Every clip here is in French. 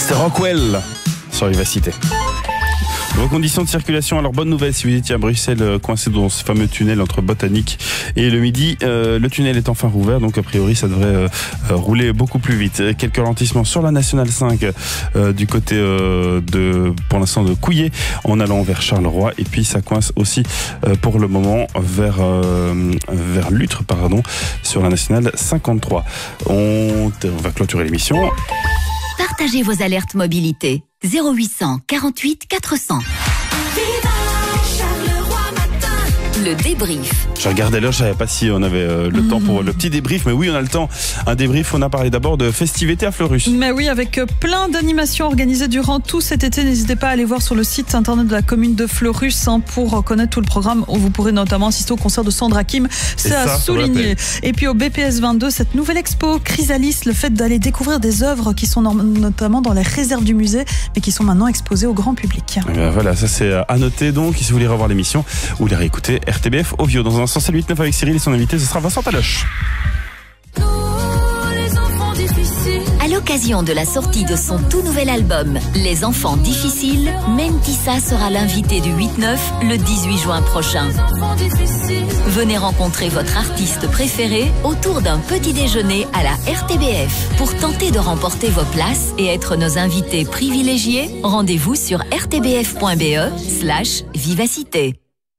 C'est Rockwell sur Vivacité. Vos conditions de circulation, alors bonne nouvelle si vous étiez à Bruxelles coincé dans ce fameux tunnel entre Botanique et le Midi, le tunnel est enfin rouvert, donc a priori ça devrait rouler beaucoup plus vite. Quelques ralentissements sur la Nationale 5 du côté pour l'instant de Couillet en allant vers Charleroi, et puis ça coince aussi pour le moment vers Lutre sur la Nationale 53. On va clôturer l'émission. Partagez vos alertes mobilité. 0800 48 400. Le débrief. Je regardais l'heure, je ne savais pas si on avait le temps pour le petit débrief, mais oui, on a le temps. Un débrief, on a parlé d'abord de festivités à Fleurus. Mais oui, avec plein d'animations organisées durant tout cet été. N'hésitez pas à aller voir sur le site internet de la commune de Fleurus pour connaître tout le programme, où vous pourrez notamment assister au concert de Sandra Kim. C'est à souligner. Et puis au BPS 22, cette nouvelle expo Chrysalis, le fait d'aller découvrir des œuvres qui sont notamment dans les réserves du musée, mais qui sont maintenant exposées au grand public. Et bien voilà, ça c'est à noter donc. Si vous voulez revoir l'émission ou les réécouter, RTBF Ovio. Dans un instant, c'est le 8-9 avec Cyril et son invité, ce sera Vincent Taloche. À l'occasion de la sortie de son tout nouvel album, Les Enfants Difficiles, Mentissa sera l'invité du 8-9 le 18 juin prochain. Venez rencontrer votre artiste préféré autour d'un petit déjeuner à la RTBF. Pour tenter de remporter vos places et être nos invités privilégiés, rendez-vous sur rtbf.be/vivacité.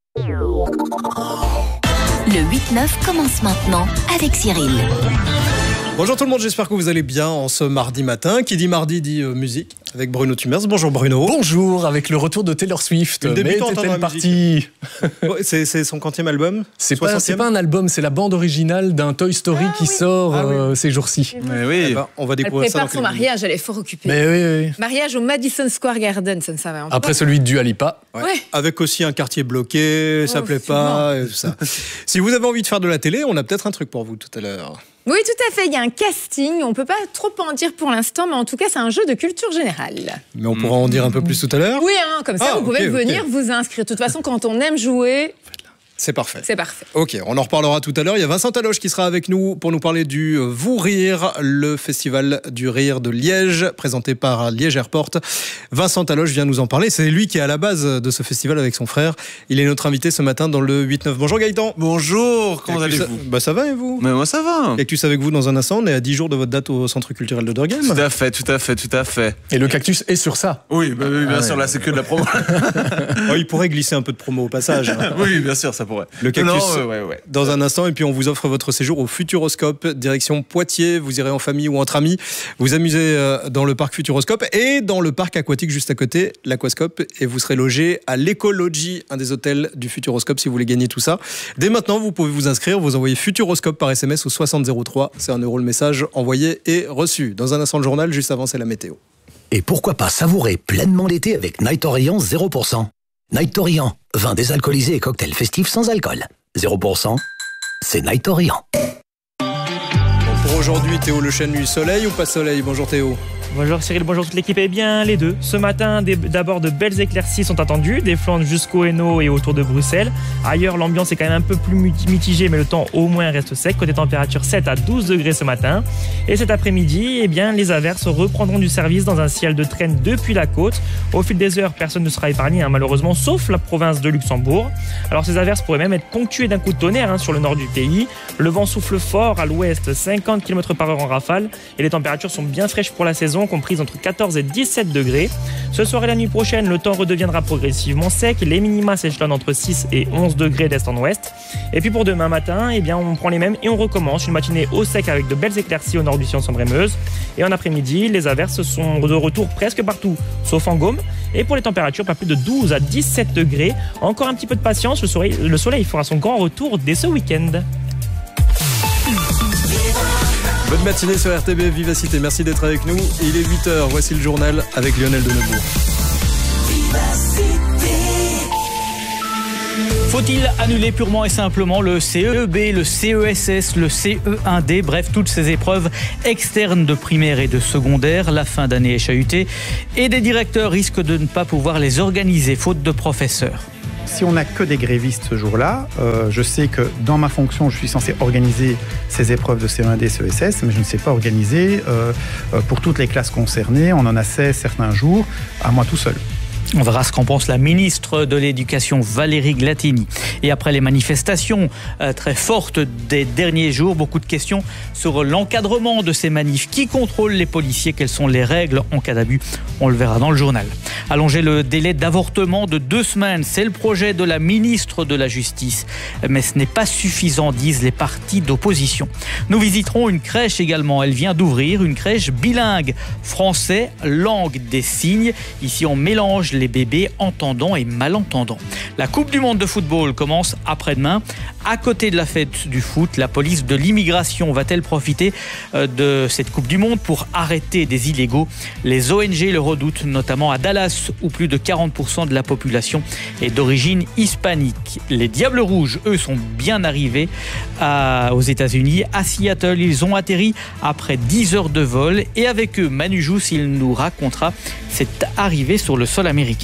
Le 8-9 commence maintenant avec Cyril. Bonjour tout le monde, j'espère que vous allez bien en ce mardi matin. Qui dit mardi dit musique avec Bruno Tumers. Bonjour Bruno. Bonjour, avec le retour de Taylor Swift. Une débutante dans la partie. C'est son quantième album. C'est pas un album, c'est la bande originale d'un Toy Story qui sort ces jours-ci. Mais oui. Eh ben, on va découvrir ça. Elle prépare son mariage, elle est fort occupée. Mais oui. Mariage au Madison Square Garden, ça ne savait pas. Après celui de Dua Lipa. Ouais. Avec aussi un quartier bloqué, ça plaît pas, et tout ça. Si vous avez envie de faire de la télé, on a peut-être un truc pour vous tout à l'heure. Oui, tout à fait. Il y a un casting. On ne peut pas trop en dire pour l'instant, mais en tout cas, c'est un jeu de culture générale. Mais on pourra en dire un peu plus tout à l'heure. Oui, comme ça, vous pouvez venir vous inscrire. De toute façon, quand on aime jouer... C'est parfait. C'est parfait. Ok, on en reparlera tout à l'heure. Il y a Vincent Taloche qui sera avec nous pour nous parler du Vous Rire, le festival du rire de Liège, présenté par Liège Airport. Vincent Taloche vient nous en parler. C'est lui qui est à la base de ce festival avec son frère. Il est notre invité ce matin dans le 8-9. Bonjour Gaëtan. Bonjour, comment allez-vous ? Ça va et vous ? Mais moi ça va. Cactus avec vous dans un instant. On est à 10 jours de votre date au Centre culturel de Durghem. Tout à fait. Et le cactus est sur ça. Oui, bien sûr, là c'est que de la promo. Il pourrait glisser un peu de promo au passage. Oui, bien sûr, ça pourrait. Le cactus dans un instant, et puis on vous offre votre séjour au Futuroscope, direction Poitiers. Vous irez en famille ou entre amis, vous amusez dans le parc Futuroscope et dans le parc aquatique juste à côté, l'Aquascope, et vous serez logé à l'Ecology, un des hôtels du Futuroscope, si vous voulez gagner tout ça. Dès maintenant, vous pouvez vous inscrire, vous envoyez Futuroscope par SMS au 6003, c'est 1 € le message envoyé et reçu. Dans un instant le journal, juste avant c'est la météo. Et pourquoi pas savourer pleinement l'été avec Night Orient 0%. Night Orient, vin désalcoolisé et cocktail festif sans alcool. 0%, c'est Night Orient. Pour aujourd'hui, Théo Lechêne, soleil ou pas soleil ? Bonjour Théo. Bonjour Cyril, bonjour toute l'équipe. Eh bien, les deux. Ce matin, d'abord de belles éclaircies sont attendues, des Flandres jusqu'au Hainaut et autour de Bruxelles. Ailleurs, l'ambiance est quand même un peu plus mitigée, mais le temps au moins reste sec. Côté température, 7 à 12 degrés ce matin. Et cet après-midi, eh bien, les averses reprendront du service dans un ciel de traîne depuis la côte. Au fil des heures, personne ne sera épargné, malheureusement, sauf la province de Luxembourg. Alors, ces averses pourraient même être ponctuées d'un coup de tonnerre sur le nord du pays. Le vent souffle fort à l'ouest, 50 km/h en rafale. Et les températures sont bien fraîches pour la saison, comprises entre 14 et 17 degrés. Ce soir et la nuit prochaine, le temps redeviendra progressivement sec. Les minima s'échelonnent entre 6 et 11 degrés d'est en ouest. Et puis pour demain matin, eh bien, on prend les mêmes et on recommence. Une matinée au sec avec de belles éclaircies au nord du Sion-Sambre-et-Meuse. Et en après-midi, les averses sont de retour presque partout, sauf en Gaume. Et pour les températures, pas plus de 12 à 17 degrés. Encore un petit peu de patience, le soleil fera son grand retour dès ce week-end. Bonne matinée sur RTB Vivacité, merci d'être avec nous. Il est 8h, voici le journal avec Lionel Denebourg. Faut-il annuler purement et simplement le CEB, le CESS, le CE1D, bref, toutes ces épreuves externes de primaire et de secondaire? La fin d'année est chahutée et des directeurs risquent de ne pas pouvoir les organiser faute de professeurs. Si on n'a que des grévistes ce jour-là, je sais que dans ma fonction, je suis censé organiser ces épreuves de CE1D, CESS, mais je ne sais pas organiser pour toutes les classes concernées. On en a 16 certains jours, à moi tout seul. On verra ce qu'en pense la ministre de l'Éducation, Valérie Glatini. Et après les manifestations très fortes des derniers jours, beaucoup de questions sur l'encadrement de ces manifs. Qui contrôle les policiers? Quelles sont les règles en cas d'abus? On le verra dans le journal. Allonger le délai d'avortement de 2 semaines, c'est le projet de la ministre de la Justice. Mais ce n'est pas suffisant, disent les partis d'opposition. Nous visiterons une crèche également. Elle vient d'ouvrir, une crèche bilingue. Français, langue des signes. Ici, on mélange les bébés entendants et malentendants. La Coupe du Monde de football commence après-demain. À côté de la fête du foot, la police de l'immigration va-t-elle profiter de cette Coupe du Monde pour arrêter des illégaux? Les ONG le redoutent, notamment à Dallas, où plus de 40% de la population est d'origine hispanique. Les Diables Rouges, eux, sont bien arrivés aux États-Unis. À Seattle, ils ont atterri après 10 heures de vol. Et avec eux, Manu Jousse, il nous racontera cette arrivée sur le sol américain.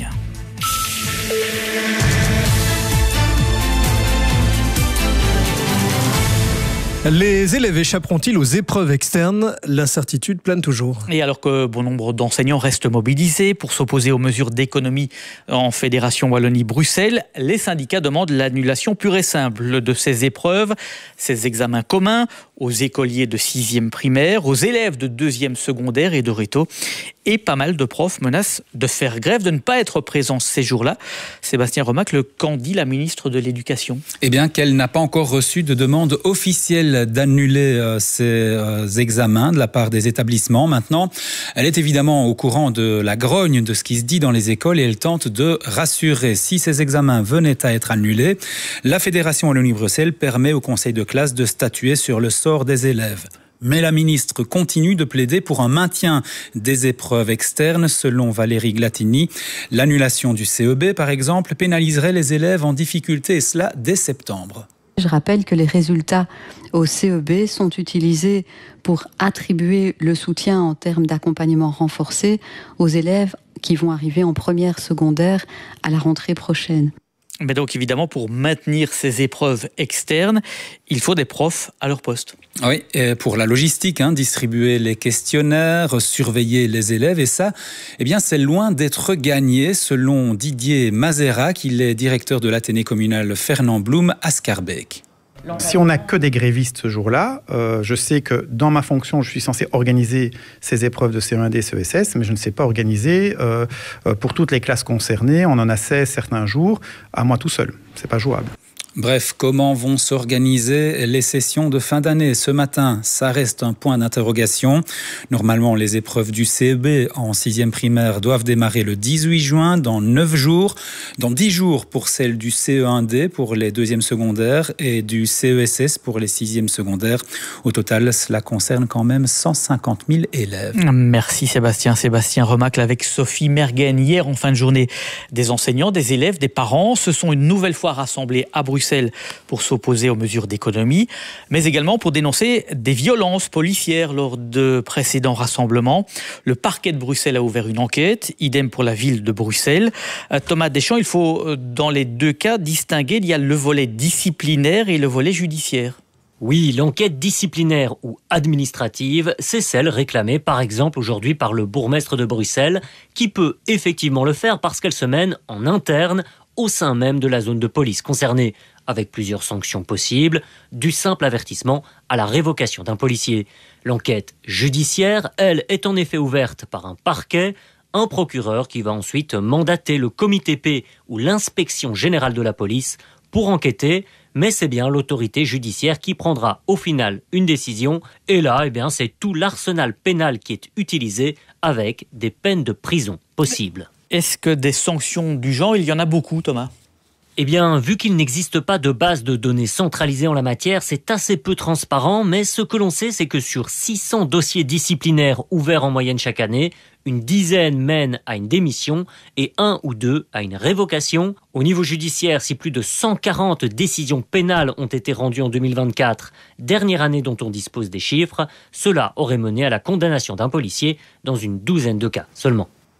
Les élèves échapperont-ils aux épreuves externes? L'incertitude plane toujours. Et alors que bon nombre d'enseignants restent mobilisés pour s'opposer aux mesures d'économie en Fédération Wallonie-Bruxelles, les syndicats demandent l'annulation pure et simple de ces épreuves, ces examens communs aux écoliers de 6e primaire, aux élèves de 2e secondaire et de réto. Et pas mal de profs menacent de faire grève, de ne pas être présents ces jours-là. Sébastien Remacle, qu'en dit la ministre de l'Éducation? Eh bien, qu'elle n'a pas encore reçu de demande officielle d'annuler ces examens de la part des établissements. Maintenant, elle est évidemment au courant de la grogne de ce qui se dit dans les écoles et elle tente de rassurer. Si ces examens venaient à être annulés, la Fédération Wallonie-Bruxelles permet au conseil de classe de statuer sur le sort des élèves. Mais la ministre continue de plaider pour un maintien des épreuves externes. Selon Valérie Glatini, l'annulation du CEB, par exemple, pénaliserait les élèves en difficulté, et cela dès septembre. Je rappelle que les résultats au CEB sont utilisés pour attribuer le soutien en termes d'accompagnement renforcé aux élèves qui vont arriver en première secondaire à la rentrée prochaine. Mais donc évidemment, pour maintenir ces épreuves externes, il faut des profs à leur poste. Oui, et pour la logistique, distribuer les questionnaires, surveiller les élèves, et ça, eh bien, c'est loin d'être gagné, selon Didier Mazerac, il est directeur de l'Athénée communal Fernand Blum à Schaerbeek. Si on n'a que des grévistes ce jour-là, je sais que dans ma fonction, je suis censé organiser ces épreuves de CE1D, CESS, mais je ne sais pas organiser pour toutes les classes concernées. On en a 16 certains jours, à moi tout seul. C'est pas jouable. Bref, comment vont s'organiser les sessions de fin d'année? Ce matin, ça reste un point d'interrogation. Normalement, les épreuves du CEB en 6e primaire doivent démarrer le 18 juin, dans 9 jours. Dans 10 jours pour celles du CE1D pour les 2e secondaires et du CESS pour les 6e secondaires. Au total, cela concerne quand même 150 000 élèves. Merci Sébastien. Sébastien Remacle avec Sophie Mergen. Hier, en fin de journée, des enseignants, des élèves, des parents se sont une nouvelle fois rassemblés à Bruxelles pour s'opposer aux mesures d'économie, mais également pour dénoncer des violences policières lors de précédents rassemblements. Le parquet de Bruxelles a ouvert une enquête, idem pour la ville de Bruxelles. Thomas Deschamps, il faut dans les deux cas distinguer, il y a le volet disciplinaire et le volet judiciaire. Oui, l'enquête disciplinaire ou administrative, c'est celle réclamée par exemple aujourd'hui par le bourgmestre de Bruxelles, qui peut effectivement le faire parce qu'elle se mène en interne au sein même de la zone de police concernée, avec plusieurs sanctions possibles, du simple avertissement à la révocation d'un policier. L'enquête judiciaire, elle, est en effet ouverte par un parquet, un procureur qui va ensuite mandater le comité P ou l'inspection générale de la police pour enquêter, mais c'est bien l'autorité judiciaire qui prendra au final une décision, et là, c'est tout l'arsenal pénal qui est utilisé avec des peines de prison possibles. Est-ce que des sanctions du genre, il y en a beaucoup, Thomas ? Eh bien, vu qu'il n'existe pas de base de données centralisée en la matière, c'est assez peu transparent, mais ce que l'on sait, c'est que sur 600 dossiers disciplinaires ouverts en moyenne chaque année, une dizaine mènent à une démission et 1 ou 2 à une révocation. Au niveau judiciaire, si plus de 140 décisions pénales ont été rendues en 2024, dernière année dont on dispose des chiffres, cela aurait mené à la condamnation d'un policier dans une douzaine de cas seulement.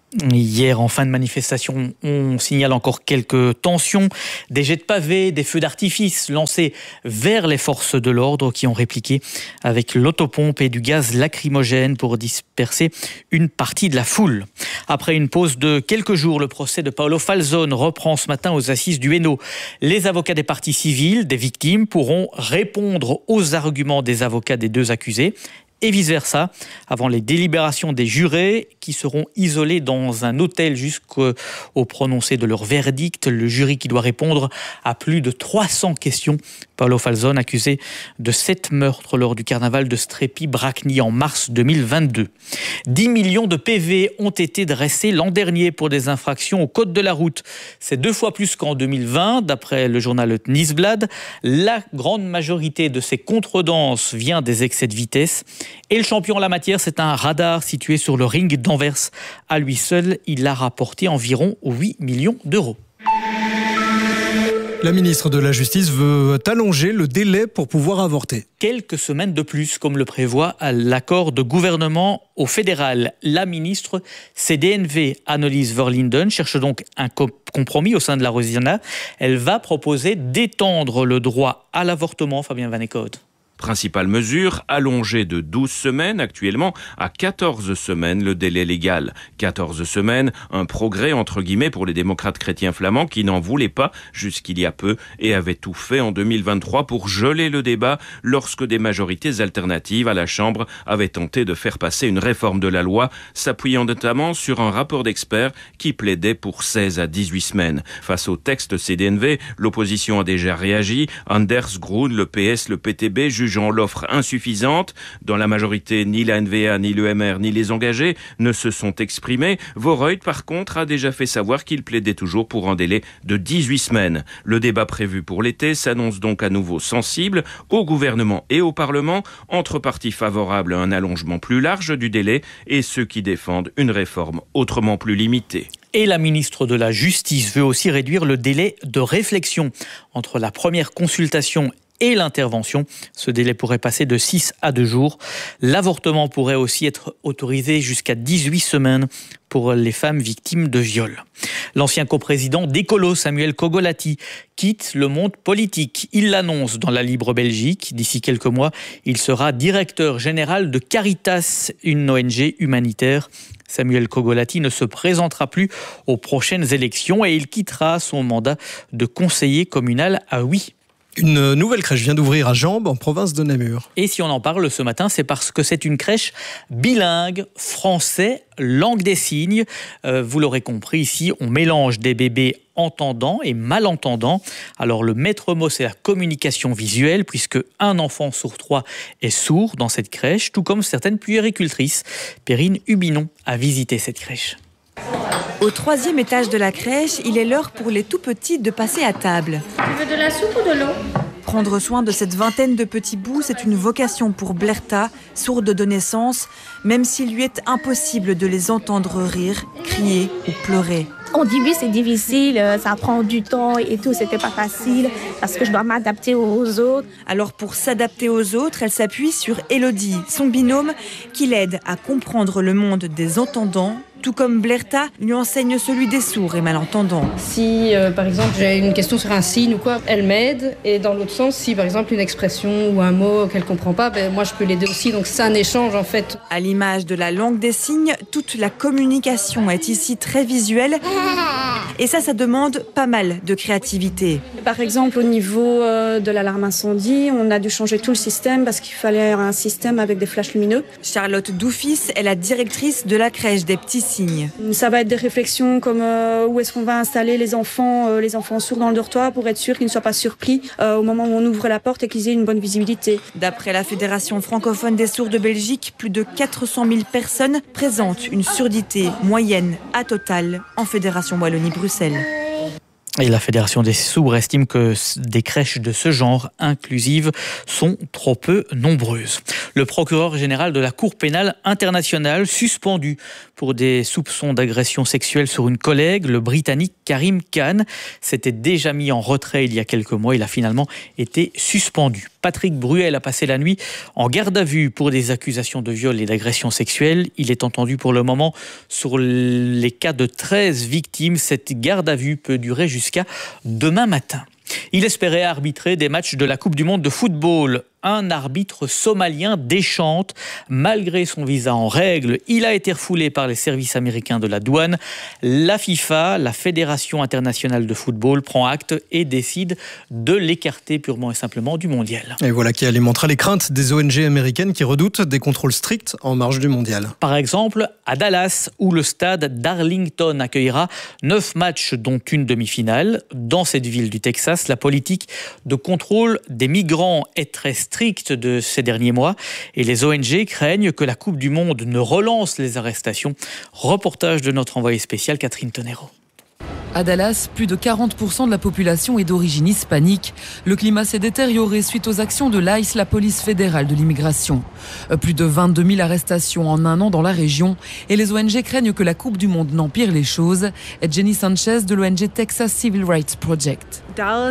Hier, en fin de manifestation, on signale encore quelques tensions. Des jets de pavés, des feux d'artifice lancés vers les forces de l'ordre qui ont répliqué avec l'autopompe et du gaz lacrymogène pour disperser une partie de la foule. Après une pause de quelques jours, le procès de Paolo Falzone reprend ce matin aux assises du Hainaut. Les avocats des parties civiles, des victimes, pourront répondre aux arguments des avocats des deux accusés. Et vice-versa, avant les délibérations des jurés qui seront isolés dans un hôtel jusqu'au prononcé de leur verdict. Le jury qui doit répondre à plus de 300 questions. Paolo Falzone, accusé de 7 meurtres lors du carnaval de Strépy-Bracny en mars 2022. 10 millions de PV ont été dressés l'an dernier pour des infractions au code de la route. C'est 2 fois plus qu'en 2020, d'après le journal Het Nieuwsblad. La grande majorité de ces contredanses vient des excès de vitesse. Et le champion en la matière, c'est un radar situé sur le ring d'Anvers. À lui seul, il a rapporté environ 8 millions d'euros. La ministre de la Justice veut allonger le délai pour pouvoir avorter. Quelques semaines de plus, comme le prévoit l'accord de gouvernement au fédéral. La ministre CDNV, Annelies Verlinden, cherche donc un compromis au sein de la Rosiana. Elle va proposer d'étendre le droit à l'avortement, Fabien Van Eekhout. Principale mesure, allonger de 12 semaines actuellement à 14 semaines le délai légal. 14 semaines, un progrès entre guillemets pour les démocrates chrétiens flamands qui n'en voulaient pas jusqu'il y a peu et avaient tout fait en 2023 pour geler le débat lorsque des majorités alternatives à la Chambre avaient tenté de faire passer une réforme de la loi, s'appuyant notamment sur un rapport d'experts qui plaidait pour 16 à 18 semaines. Face au texte CDNV, l'opposition a déjà réagi. Anders Groen, le PS, le PTB, jugeant l'offre insuffisante. Dans la majorité, ni la NVA, ni l'EMR, ni les engagés ne se sont exprimés. Voreut, par contre, a déjà fait savoir qu'il plaidait toujours pour un délai de 18 semaines. Le débat prévu pour l'été s'annonce donc à nouveau sensible au gouvernement et au Parlement, entre partis favorables à un allongement plus large du délai et ceux qui défendent une réforme autrement plus limitée. Et la ministre de la Justice veut aussi réduire le délai de réflexion entre la première consultation et l'intervention. Ce délai pourrait passer de 6 à 2 jours. L'avortement pourrait aussi être autorisé jusqu'à 18 semaines pour les femmes victimes de viol. L'ancien coprésident d'Ecolo, Samuel Kogolati, quitte le monde politique. Il l'annonce dans la Libre Belgique. D'ici quelques mois, il sera directeur général de Caritas, une ONG humanitaire. Samuel Kogolati ne se présentera plus aux prochaines élections et il quittera son mandat de conseiller communal à Huy. Une nouvelle crèche vient d'ouvrir à Jambes, en province de Namur. Et si on en parle ce matin, c'est parce que c'est une crèche bilingue, français, langue des signes. Vous l'aurez compris, ici, on mélange des bébés entendants et malentendants. Alors le maître mot, c'est la communication visuelle, puisque un enfant sur 3 est sourd dans cette crèche, tout comme certaines puéricultrices. Perrine Hubinon a visité cette crèche. Au 3e étage de la crèche, il est l'heure pour les tout-petits de passer à table. Tu veux de la soupe ou de l'eau ? Prendre soin de cette vingtaine de petits bouts, c'est une vocation pour Blerta, sourde de naissance, même s'il lui est impossible de les entendre rire, crier ou pleurer. Au début, c'est difficile, ça prend du temps et tout, c'était pas facile parce que je dois m'adapter aux autres. Alors pour s'adapter aux autres, elle s'appuie sur Elodie, son binôme, qui l'aide à comprendre le monde des entendants, tout comme Blerta lui enseigne celui des sourds et malentendants. Si par exemple j'ai une question sur un signe ou quoi, elle m'aide, et dans l'autre sens, si par exemple une expression ou un mot qu'elle comprend pas, moi je peux l'aider aussi, donc c'est un échange en fait. À l'image de la langue des signes, toute la communication est ici très visuelle. Et ça demande pas mal de créativité. Par exemple, au niveau de l'alarme incendie, on a dû changer tout le système parce qu'il fallait un système avec des flashs lumineux. Charlotte Doufis est la directrice de la crèche des petits signes. Ça va être des réflexions comme où est-ce qu'on va installer les enfants sourds dans le dortoir pour être sûr qu'ils ne soient pas surpris au moment où on ouvre la porte et qu'ils aient une bonne visibilité. D'après la Fédération francophone des sourds de Belgique, plus de 400 000 personnes présentent une surdité moyenne à totale en Fédération Wallonie-Bruxelles. Et la Fédération des sourds estime que des crèches de ce genre inclusives sont trop peu nombreuses. Le procureur général de la Cour pénale internationale, suspendu pour des soupçons d'agression sexuelle sur une collègue, le Britannique Karim Khan, s'était déjà mis en retrait il y a quelques mois. Il a finalement été suspendu. Patrick Bruel a passé la nuit en garde à vue pour des accusations de viol et d'agression sexuelle. Il est entendu pour le moment sur les cas de 13 victimes. Cette garde à vue peut durer jusqu'à demain matin. Il espérait arbitrer des matchs de la Coupe du Monde de football. Un arbitre somalien déchante. Malgré son visa en règle, il a été refoulé par les services américains de la douane. La FIFA, la Fédération internationale de football, prend acte et décide de l'écarter purement et simplement du mondial. Et voilà qui alimentera les craintes des ONG américaines qui redoutent des contrôles stricts en marge du mondial. Par exemple, à Dallas, où le stade d'Arlington accueillera 9 matchs, dont une demi-finale. Dans cette ville du Texas, la politique de contrôle des migrants est très stricte de ces derniers mois et les ONG craignent que la Coupe du Monde ne relance les arrestations. Reportage de notre envoyée spéciale Catherine Tonero. À Dallas, plus de 40% de la population est d'origine hispanique. Le climat s'est détérioré suite aux actions de l'ICE, la police fédérale de l'immigration. Plus de 22 000 arrestations en un an dans la région et les ONG craignent que la Coupe du Monde n'empire les choses. Jenny Sanchez de l'ONG Texas Civil Rights Project.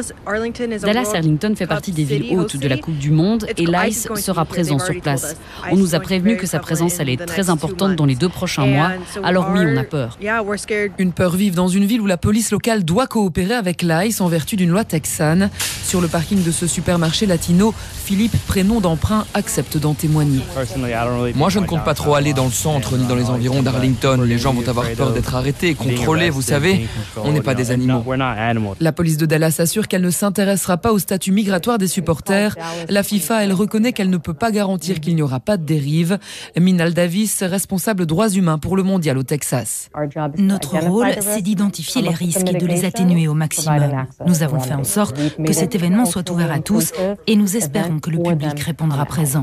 Dallas-Arlington fait partie des villes hôtes de la Coupe du Monde et l'ICE sera présent sur place. On nous a prévenu que sa présence allait être très importante dans les 2 prochains mois, alors oui, on a peur. Une peur vive dans une ville où la police locale doit coopérer avec l'ICE en vertu d'une loi texane. Sur le parking de ce supermarché latino, Philippe, prénom d'emprunt, accepte d'en témoigner. Moi, je ne compte pas trop aller dans le centre ni dans les environs d'Arlington. Les gens vont avoir peur d'être arrêtés, contrôlés, vous savez. On n'est pas des animaux. La police de Dallas assure qu'elle ne s'intéressera pas au statut migratoire des supporters. La FIFA, elle reconnaît qu'elle ne peut pas garantir qu'il n'y aura pas de dérive. Minal Davis, responsable droits humains pour le mondial au Texas. Notre rôle, c'est d'identifier les risques et de les atténuer au maximum. Nous avons fait en sorte que cet événement soit ouvert à tous et nous espérons que le public répondra présent.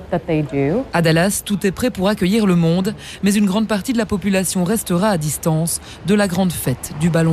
À Dallas, tout est prêt pour accueillir le monde, mais une grande partie de la population restera à distance de la grande fête du ballon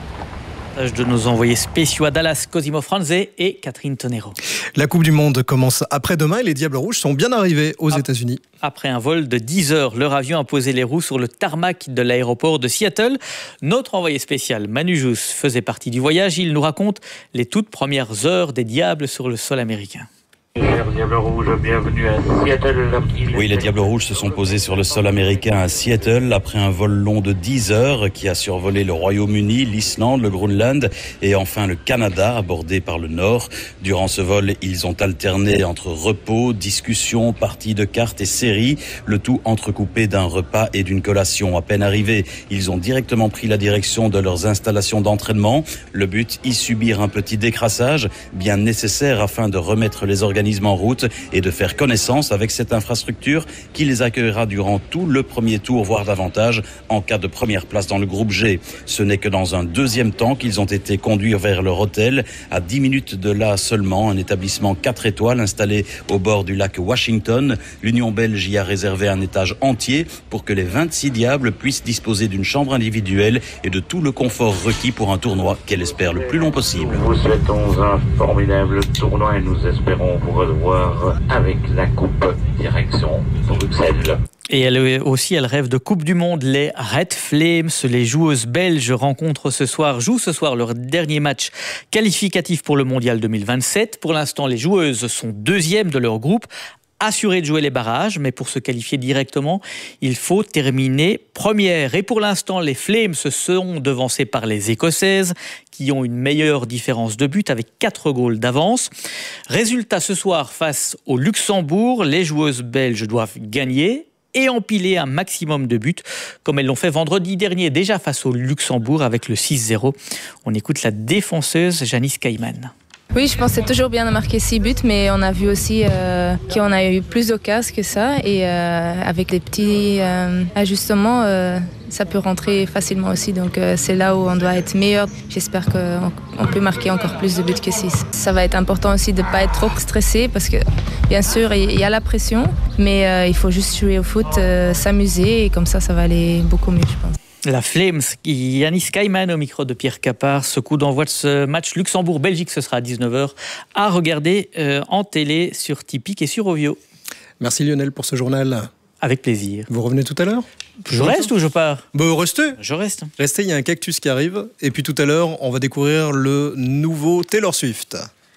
rond. De nos envoyés spéciaux à Dallas, Cosimo Franze et Catherine Tonero. La Coupe du Monde commence après-demain et les Diables Rouges sont bien arrivés aux États-Unis. Après un vol de 10 heures, leur avion a posé les roues sur le tarmac de l'aéroport de Seattle. Notre envoyé spécial, Manu Jousse, faisait partie du voyage. Il nous raconte les toutes premières heures des Diables sur le sol américain. Diable Rouge, bienvenue à Seattle. Oui, les Diables Rouges se sont posés sur le sol américain à Seattle après un vol long de 10 heures qui a survolé le Royaume-Uni, l'Islande, le Groenland et enfin le Canada, abordé par le Nord. Durant ce vol, ils ont alterné entre repos, discussions, parties de cartes et séries, le tout entrecoupé d'un repas et d'une collation. À peine arrivés, ils ont directement pris la direction de leurs installations d'entraînement. Le but, y subir un petit décrassage, bien nécessaire afin de remettre les organismes en route et de faire connaissance avec cette infrastructure qui les accueillera durant tout le premier tour, voire davantage, en cas de première place dans le groupe G. Ce n'est que dans un deuxième temps qu'ils ont été conduits vers leur hôtel, à 10 minutes de là seulement, un établissement 4 étoiles installé au bord du lac Washington. L'Union belge y a réservé un étage entier pour que les 26 Diables puissent disposer d'une chambre individuelle et de tout le confort requis pour un tournoi qu'elle espère le plus long possible. Nous vous souhaitons un formidable tournoi et nous espérons vous revoir avec la Coupe direction Bruxelles. Et elle aussi, elle rêve de Coupe du Monde. Les Red Flames, les joueuses belges jouent ce soir leur dernier match qualificatif pour le Mondial 2027. Pour l'instant, les joueuses sont deuxièmes de leur groupe, assurées de jouer les barrages, mais pour se qualifier directement, il faut terminer première. Et pour l'instant, les Flames sont devancées par les Écossaises, qui ont une meilleure différence de but avec 4 goals d'avance. Résultat ce soir face au Luxembourg, les joueuses belges doivent gagner et empiler un maximum de buts, comme elles l'ont fait vendredi dernier, déjà face au Luxembourg avec le 6-0. On écoute la défenseuse Janice Kaiman. Oui, je pense que c'est toujours bien de marquer 6 buts, mais on a vu aussi qu'on a eu plus d'occasions que ça. Et avec les petits ajustements, ça peut rentrer facilement aussi. Donc c'est là où on doit être meilleur. J'espère qu'on peut marquer encore plus de buts que 6. Ça va être important aussi de ne pas être trop stressé parce que bien sûr, il y a la pression, mais il faut juste jouer au foot, s'amuser et comme ça va aller beaucoup mieux, je pense. La Flames, Yanis Kaiman au micro de Pierre Capard. Ce coup d'envoi de ce match Luxembourg-Belgique, ce sera à 19h à regarder en télé sur Tipeee et sur Ovio. Merci Lionel pour ce journal. Avec plaisir. Vous revenez tout à l'heure ? Je reste ou je pars ? Restez. Je reste. Restez, il y a un cactus qui arrive. Et puis tout à l'heure, on va découvrir le nouveau Taylor Swift.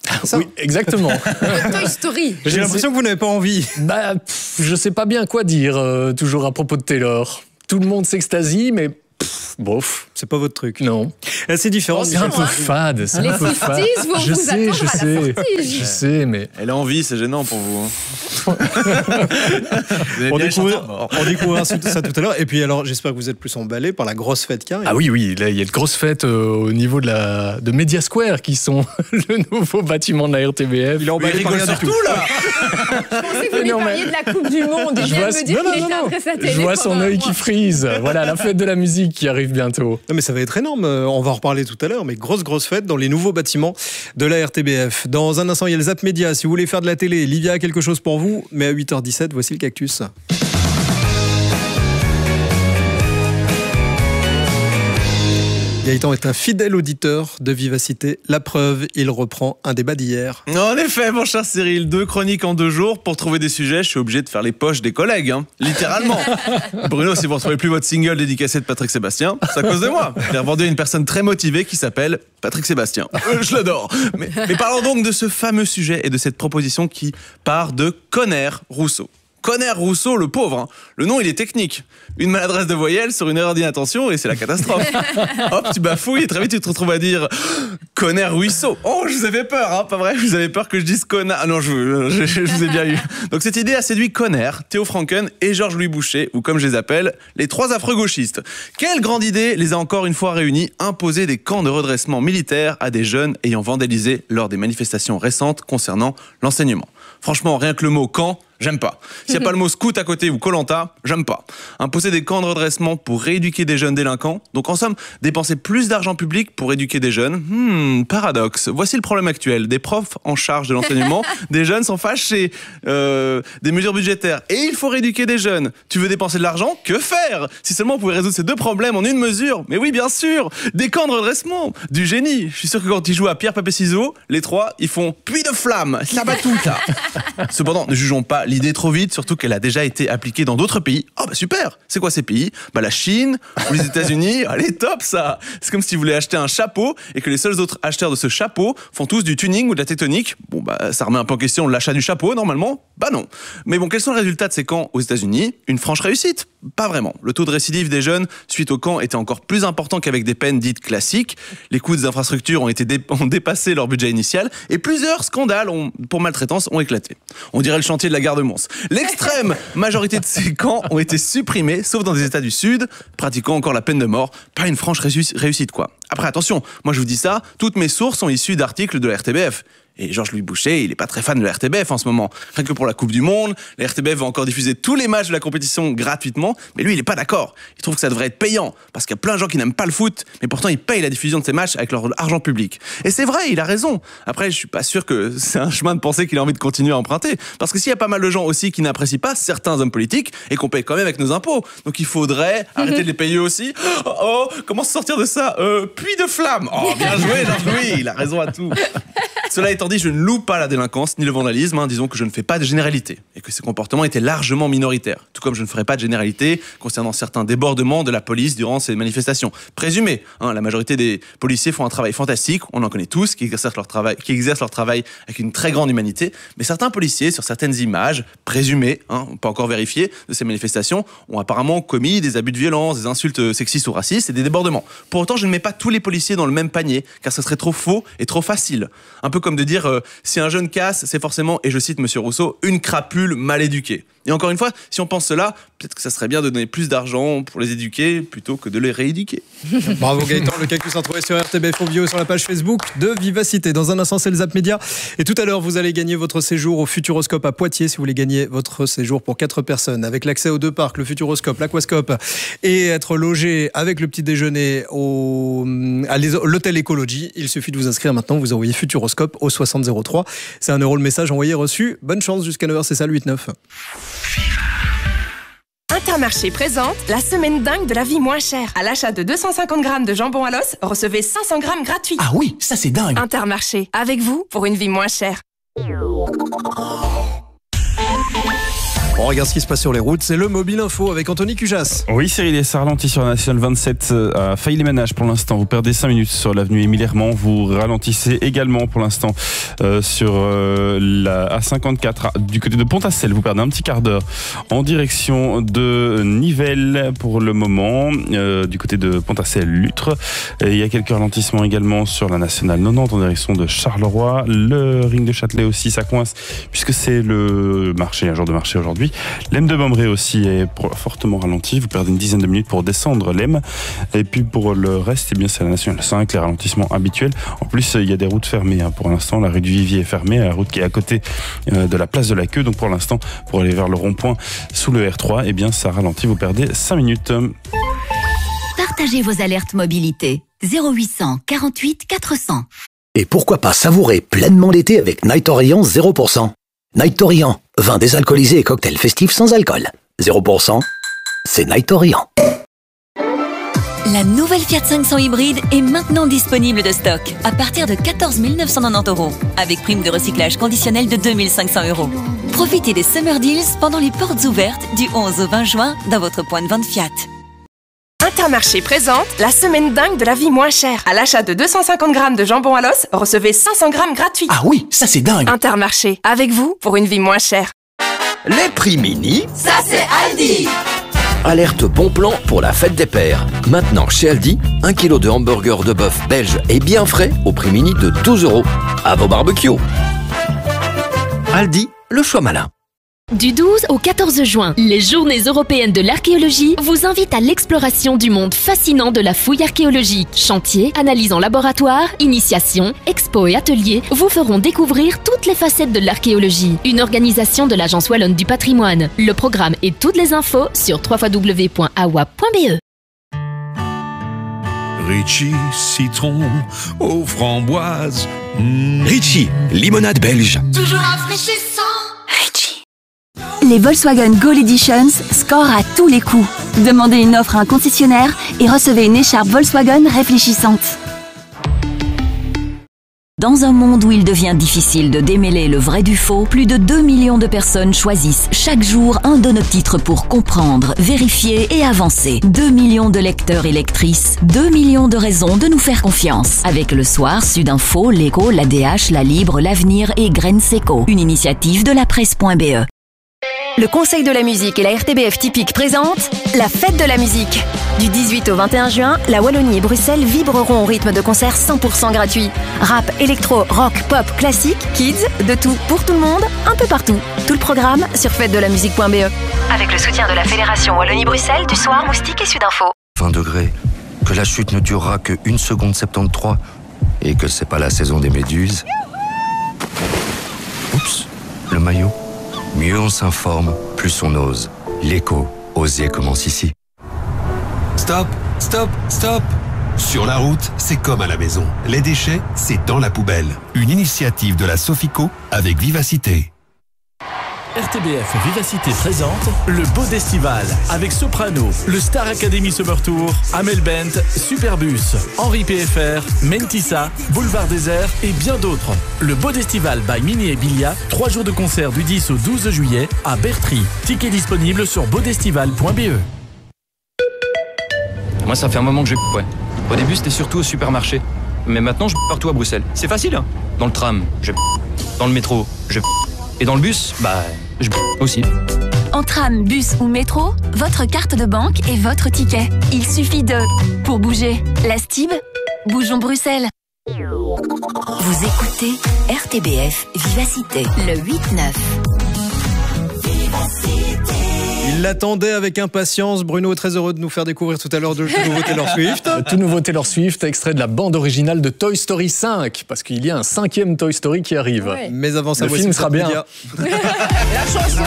Oui, exactement. Toy Story. J'ai l'impression que vous n'avez pas envie. Je sais pas bien quoi dire, toujours à propos de Taylor. Tout le monde s'extasie, mais bof. C'est pas votre truc. Non. C'est différent. C'est un peu fade. C'est Les un peu fade. 50s vont vous attendre à la sortie. Je sais, mais... Elle a envie, c'est gênant pour vous. On découvrira ça tout à l'heure. Et puis alors, j'espère que vous êtes plus emballés par la grosse fête qui arrive. Ah oui, là, il y a de grosses fêtes au niveau de Media Square, qui sont le nouveau bâtiment de la RTBF. Il est emballé par rien du tout, là. Je pensais que vous vouliez parler de la Coupe du Monde. Je viens de me dire qu'il était après sa télé. Je vois son œil qui frise. Voilà, la fête de la musique qui arrive bientôt. Non mais ça va être énorme, on va en reparler tout à l'heure, mais grosse fête dans les nouveaux bâtiments de la RTBF. Dans un instant, il y a le Zap Média. Si vous voulez faire de la télé, Livia a quelque chose pour vous, mais à 8h17, voici le cactus. Gaëtan est un fidèle auditeur de Vivacité. La preuve, il reprend un débat d'hier. En effet, mon cher Cyril, 2 chroniques en 2 jours. Pour trouver des sujets, je suis obligé de faire les poches des collègues, littéralement. Bruno, si vous ne retrouvez plus votre single dédicacé de Patrick Sébastien, c'est à cause de moi. Je l'ai revendu à une personne très motivée qui s'appelle Patrick Sébastien. Je l'adore. Mais parlons donc de ce fameux sujet et de cette proposition qui part de Conner Rousseau. Conner Rousseau, le pauvre, hein. Le nom il est technique. Une maladresse de voyelle sur une erreur d'inattention et c'est la catastrophe. Hop, tu bafouilles et très vite tu te retrouves à dire Conner Rousseau. Oh, je vous avais peur, hein, pas vrai? Vous avez peur que je dise connard. Ah non, je vous ai bien eu. Donc cette idée a séduit Conner, Théo Franken et Georges-Louis Boucher, ou comme je les appelle, les 3 affreux gauchistes. Quelle grande idée les a encore une fois réunis, imposer des camps de redressement militaire à des jeunes ayant vandalisé lors des manifestations récentes concernant l'enseignement. Franchement, rien que le mot camp, j'aime pas. S'il n'y a pas le mot scout à côté ou Koh-Lanta, j'aime pas. Imposer des camps de redressement pour rééduquer des jeunes délinquants. Donc en somme, dépenser plus d'argent public pour éduquer des jeunes. Paradoxe. Voici le problème actuel. Des profs en charge de l'enseignement, des jeunes sont fâchés. Des mesures budgétaires. Et il faut rééduquer des jeunes. Tu veux dépenser de l'argent? Que faire? Si seulement on pouvait résoudre ces 2 problèmes en une mesure. Mais oui, bien sûr. Des camps de redressement. Du génie. Je suis sûr que quand ils jouent à pierre, papier, ciseaux, les 3, ils font puits de flamme. Ça bat tout, là. Cependant, ne jugeons pas l'idée trop vite, surtout qu'elle a déjà été appliquée dans d'autres pays. Oh bah super. C'est quoi ces pays? La Chine ou les États-Unis. Allez, top ça. C'est comme si vous voulez acheter un chapeau et que les seuls autres acheteurs de ce chapeau font tous du tuning ou de la tectonique. Bon ça remet un peu en question l'achat du chapeau normalement. Non. Mais bon, quels sont les résultats de ces camps aux États-Unis? Une franche réussite? Pas vraiment. Le taux de récidive des jeunes suite au camp était encore plus important qu'avec des peines dites classiques. Les coûts des infrastructures ont dépassé leur budget initial et plusieurs scandales pour maltraitance ont éclaté. On dirait le chantier de la gare de Mons. L'extrême majorité de ces camps ont été supprimés, sauf dans des États du Sud, pratiquant encore la peine de mort. Pas une franche réussite, quoi. Après, attention, moi je vous dis ça, toutes mes sources sont issues d'articles de la RTBF. Et Georges-Louis Boucher, il est pas très fan de la RTBF en ce moment. Rien que pour la Coupe du Monde, la RTBF va encore diffuser tous les matchs de la compétition gratuitement, mais lui, il est pas d'accord. Il trouve que ça devrait être payant, parce qu'il y a plein de gens qui n'aiment pas le foot, mais pourtant ils payent la diffusion de ces matchs avec leur argent public. Et c'est vrai, il a raison. Après, je suis pas sûr que c'est un chemin de pensée qu'il a envie de continuer à emprunter, parce que s'il y a pas mal de gens aussi qui n'apprécient pas certains hommes politiques, et qu'on paye quand même avec nos impôts, donc il faudrait arrêter de les payer aussi. Comment se sortir de ça? Puits de flamme. Oh, bien joué, Georges-Louis, il a raison à tout. Cela étant dit, je ne loue pas la délinquance ni le vandalisme, disons que je ne fais pas de généralité et que ces comportements étaient largement minoritaires, tout comme je ne ferai pas de généralité concernant certains débordements de la police durant ces manifestations. Présumés, la majorité des policiers font un travail fantastique, on en connaît tous, qui exercent leur travail avec une très grande humanité, mais certains policiers, sur certaines images, présumées, pas encore vérifiées, de ces manifestations, ont apparemment commis des abus de violence, des insultes sexistes ou racistes et des débordements. Pour autant, je ne mets pas tous les policiers dans le même panier, car ce serait trop faux et trop facile. Un peu comme de dire si un jeune casse, c'est forcément, et je cite Monsieur Rousseau, une crapule mal éduquée. Et encore une fois, si on pense cela, peut-être que ça serait bien de donner plus d'argent pour les éduquer plutôt que de les rééduquer. Bravo Gaëtan, le cactus retrouvé sur RTBF Audio sur la page Facebook de Vivacité. Dans un instant, c'est le Zap Média. Et tout à l'heure, vous allez gagner votre séjour au Futuroscope à Poitiers si vous voulez gagner votre séjour pour 4 personnes. Avec l'accès aux 2 parcs, le Futuroscope, l'Aquascope, et être logé avec le petit déjeuner à l'hôtel Écologie. Il suffit de vous inscrire maintenant. Vous envoyez Futuroscope au 6003. C'est 1 € le message envoyé reçu. Bonne chance jusqu'à 9h, c'est ça le 8-9. Intermarché présente la semaine dingue de la vie moins chère. À l'achat de 250 grammes de jambon à l'os, recevez 500 grammes gratuits. Ah oui, ça c'est dingue. Intermarché, avec vous pour une vie moins chère. On regarde ce qui se passe sur les routes, c'est le Mobile Info avec Anthony Cujas. Oui Cyril, et ça ralentit sur la Nationale 27 à Failly-les-Ménages pour l'instant. Vous perdez 5 minutes sur l'avenue Émile-Hermand. Vous ralentissez également pour l'instant sur la A54 du côté de Pont-à-Celle. Vous perdez un petit quart d'heure en direction de Nivelles pour le moment, du côté de Pont-à-Celle-Lutre. Il y a quelques ralentissements également sur la Nationale 90 en direction de Charleroi. Le ring de Châtelet aussi, ça coince puisque c'est le marché, un jour de marché aujourd'hui. L'Em de Bambray aussi est fortement ralenti. Vous perdez une dizaine de minutes pour descendre l'Em. Et puis pour le reste, eh bien, c'est la Nationale 5, les ralentissements habituels. En plus, il y a des routes fermées. Pour l'instant, la rue du Vivier est fermée, la route qui est à côté de la place de la Queue. Donc pour l'instant, pour aller vers le rond-point sous le R3, eh bien, ça ralentit. Vous perdez 5 minutes. Partagez vos alertes mobilité. 0800 48 400. Et pourquoi pas savourer pleinement l'été avec Night Orient 0%. Night Orient, vin désalcoolisé et cocktail festif sans alcool. 0%, c'est Night Orient. La nouvelle Fiat 500 hybride est maintenant disponible de stock à partir de 14 990 €, avec prime de recyclage conditionnelle de 2 500 €. Profitez des Summer Deals pendant les portes ouvertes du 11 au 20 juin dans votre point de vente Fiat. Intermarché présente la semaine dingue de la vie moins chère. À l'achat de 250 grammes de jambon à l'os, recevez 500 grammes gratuits. Ah oui, ça c'est dingue. Intermarché, avec vous pour une vie moins chère. Les prix mini, ça c'est Aldi. Alerte bon plan pour la fête des pères. Maintenant chez Aldi, 1 kg de hamburger de bœuf belge et bien frais au prix mini de 12 €. À vos barbecues. Aldi, le choix malin. Du 12 au 14 juin, les Journées européennes de l'archéologie vous invitent à l'exploration du monde fascinant de la fouille archéologique. Chantiers, analyses en laboratoire, initiations, expos et ateliers vous feront découvrir toutes les facettes de l'archéologie. Une organisation de l'Agence Wallonne du Patrimoine. Le programme et toutes les infos sur www.awa.be. Ritchie, citron aux framboises. Ritchie, limonade belge. Toujours rafraîchissant. Les Volkswagen Gold Editions scorent à tous les coups. Demandez une offre à un concessionnaire et recevez une écharpe Volkswagen réfléchissante. Dans un monde où il devient difficile de démêler le vrai du faux, plus de 2 millions de personnes choisissent chaque jour un de nos titres pour comprendre, vérifier et avancer. 2 millions de lecteurs et lectrices, 2 millions de raisons de nous faire confiance. Avec Le Soir, Sudinfo, L'Écho, l'ADH, La Libre, L'Avenir et Graines Seco. Une initiative de la presse.be. Le Conseil de la musique et la RTBF Typique présentent la fête de la musique. Du 18 au 21 juin, la Wallonie et Bruxelles vibreront au rythme de concerts 100% gratuits. Rap, électro, rock, pop, classique, kids, de tout, pour tout le monde, un peu partout. Tout le programme sur fêtedelamusique.be. Avec le soutien de la Fédération Wallonie-Bruxelles, du Soir, Moustique et Sudinfo. 20 degrés, que la chute ne durera que 1 seconde 73 et que c'est pas la saison des méduses. Oups, le maillot. Mieux on s'informe, plus on ose. L'Écho, oser commence ici. Stop, stop, stop. Sur la route, c'est comme à la maison. Les déchets, c'est dans la poubelle. Une initiative de la Sofico avec Vivacité. RTBF Vivacité présente le Bodestival avec Soprano, le Star Academy Summer Tour, Amel Bent, Superbus, Henri PFR, Mentissa, Boulevard Désert et bien d'autres. Le Bodestival by Mini et Bilia, 3 jours de concert du 10 au 12 juillet à Bertry. Tickets disponibles sur bodestival.be. Moi, ça fait un moment que je... Ouais. Au début, c'était surtout au supermarché. Mais maintenant, je partout à Bruxelles. C'est facile, hein. Dans le tram, je... Dans le métro, je... Et dans le bus, je... aussi. En tram, bus ou métro, votre carte de banque est votre ticket. Il suffit de... Pour bouger, la Stib, bougeons Bruxelles. Vous écoutez RTBF Vivacité, le 8-9. Il l'attendait avec impatience. Bruno est très heureux de nous faire découvrir tout à l'heure le tout nouveau Taylor Swift. Tout nouveau Taylor Swift, extrait de la bande originale de Toy Story 5, parce qu'il y a un 5e Toy Story qui arrive. Ouais. Mais avant ça, le film sera bien. La chanson.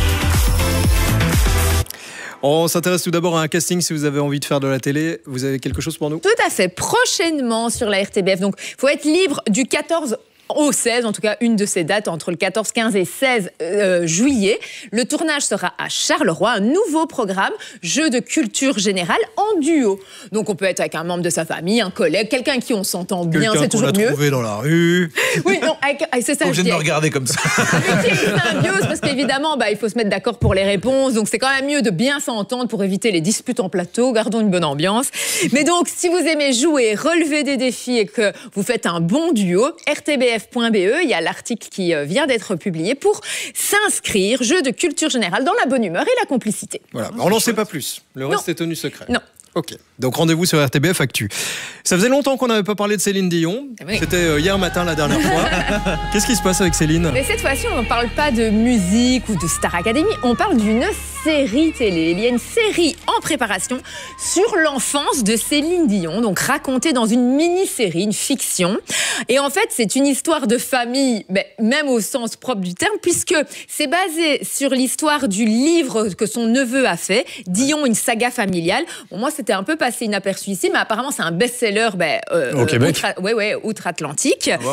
On s'intéresse tout d'abord à un casting. Si vous avez envie de faire de la télé, vous avez quelque chose pour nous? Tout à fait. Prochainement sur la RTBF. Donc, il faut être libre du 14 au 16, en tout cas une de ces dates, entre le 14, 15 et 16 juillet. Le tournage sera à Charleroi, un nouveau programme, jeu de culture générale en duo. Donc on peut être avec un membre de sa famille, un collègue, quelqu'un avec qui on s'entend bien, c'est toujours mieux. Quelqu'un qu'on a trouvé dans la rue. Oui, non, c'est ça. Obligé de me regarder comme ça. Avec qui il y a une symbiose, parce qu'évidemment, il faut se mettre d'accord pour les réponses. Donc c'est quand même mieux de bien s'entendre pour éviter les disputes en plateau. Gardons une bonne ambiance. Mais donc, si vous aimez jouer, relever des défis et que vous faites un bon duo, rtbf.be, il y a l'article qui vient d'être publié pour s'inscrire. Jeu de culture générale dans la bonne humeur et la complicité. Voilà, on n'en sait pas plus. Le reste est tenu secret. Non. Ok, donc rendez-vous sur RTBF Actu. Ça faisait longtemps qu'on n'avait pas parlé de Céline Dion. Oui. C'était hier matin la dernière fois. Qu'est-ce qui se passe avec Céline? Mais cette fois-ci, on ne parle pas de musique ou de Star Academy, on parle d'une série télé. Il y a une série en préparation sur l'enfance de Céline Dion, donc racontée dans une mini-série, une fiction. Et en fait, c'est une histoire de famille, mais même au sens propre du terme, puisque c'est basé sur l'histoire du livre que son neveu a fait, Dion, une saga familiale. Bon, moi, c'était un peu passé inaperçu ici, mais apparemment, c'est un best-seller au Québec. outre-Atlantique. Wow.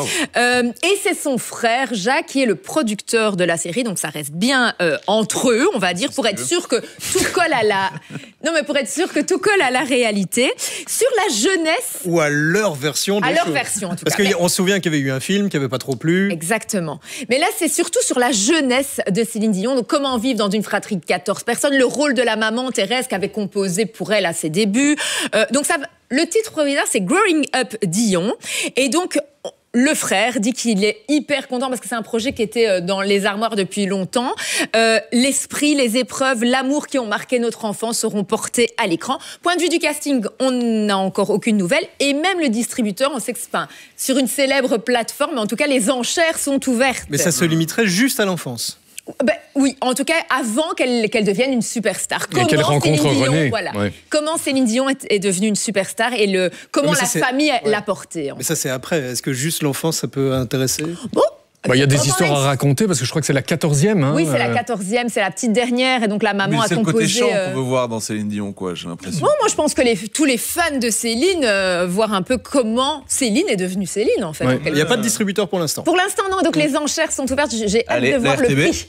Et c'est son frère, Jacques, qui est le producteur de la série, donc ça reste bien entre eux, on va dire, pour être sûr que tout colle à la... Non, mais pour être sûr que tout colle à la réalité. Sur la jeunesse... Ou à leur version. À leur version, en tout Parce cas. qu'on se souvient qu'il y avait eu un film qui n'avait pas trop plu. Exactement. Mais là, c'est surtout sur la jeunesse de Céline Dion. Donc, comment vivre dans une fratrie de 14 personnes. Le rôle de la maman, Thérèse, qui avait composé pour elle à ses débuts. Donc, le titre provisoire, c'est Growing Up Dion. Et donc... Le frère dit qu'il est hyper content parce que c'est un projet qui était dans les armoires depuis longtemps. L'esprit, les épreuves, l'amour qui ont marqué notre enfance seront portés à l'écran. Point de vue du casting, on n'a encore aucune nouvelle. Et même le distributeur, on sait que c'est sur une célèbre plateforme, mais en tout cas, les enchères sont ouvertes. Mais ça se limiterait juste à l'enfance. Oui, en tout cas, avant qu'elle devienne une superstar. Et qu'elle rencontre René. Voilà. Ouais. Comment Céline Dion est devenue une superstar et comment la famille l'a portée. Mais ça, c'est après. Est-ce que juste l'enfance, ça peut intéresser? Bon. Il y a des histoires à raconter parce que je crois que c'est la 14e. Hein, oui, c'est la 14e, c'est la petite dernière et donc la maman a composé. C'est le côté chant qu'on veut voir dans Céline Dion, quoi, j'ai l'impression. Bon, moi je pense que tous les fans de Céline voir un peu comment Céline est devenue Céline en fait. Ouais. Il n'y a pas de distributeur pour l'instant. Pour l'instant non, donc les enchères sont ouvertes. J'ai hâte de voir le prix.